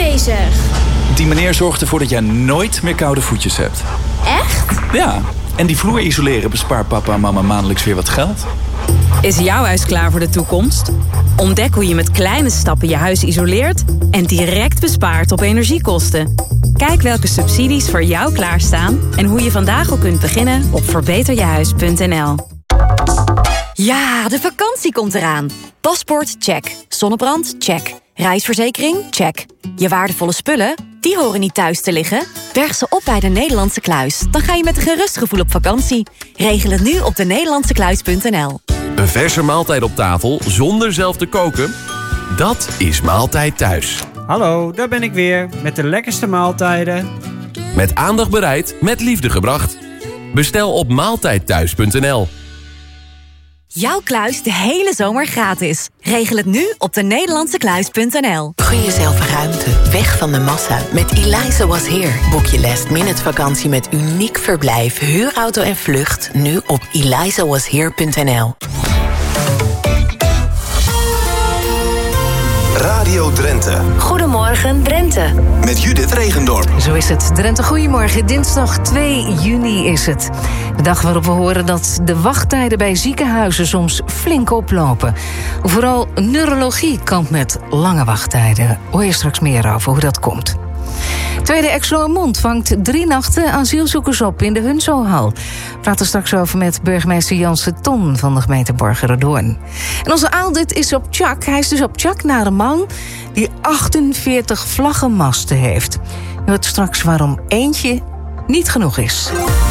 bezig? Die meneer zorgt ervoor dat jij nooit meer koude voetjes hebt. Echt? Ja, en die vloer isoleren bespaart papa en mama maandelijks weer wat geld. Is jouw huis klaar voor de toekomst? Ontdek hoe je met kleine stappen je huis isoleert en direct bespaart op energiekosten. Kijk welke subsidies voor jou klaarstaan en hoe je vandaag al kunt beginnen op verbeterjehuis.nl. Ja, de vakantie komt eraan. Paspoort, check. Zonnebrand, check. Reisverzekering, check. Je waardevolle spullen, die horen niet thuis te liggen. Berg ze op bij de Nederlandse Kluis. Dan ga je met een gerust gevoel op vakantie. Regel het nu op denederlandsekluis.nl. Een verse maaltijd op tafel zonder zelf te koken? Dat is Maaltijd Thuis. Hallo, daar ben ik weer met de lekkerste maaltijden. Met aandacht bereid, met liefde gebracht. Bestel op maaltijdthuis.nl. Jouw kluis de hele zomer gratis. Regel het nu op denederlandsekluis.nl. Gun jezelf ruimte, weg van de massa. Met Eliza Was Here boek je last-minute vakantie met uniek verblijf, huurauto en vlucht. Nu op elizawashere.nl. Radio Drenthe. Goedemorgen Drenthe. Met Judith Regendorp. Zo is het. Drenthe, goedemorgen. Dinsdag 2 juni is het. De dag waarop we horen dat de wachttijden bij ziekenhuizen soms flink oplopen. Vooral neurologie kampt met lange wachttijden. Hoor je straks meer over hoe dat komt. Tweede Exloërmond vangt 3 nachten asielzoekers op in de Hunzohal. We praten straks over met burgemeester Janse Ton van de gemeente Borgerdoorn. En onze Aaldit is op tjak. Hij is dus op tjak naar een man die 48 vlaggenmasten heeft. Je hoort straks waarom eentje niet genoeg is.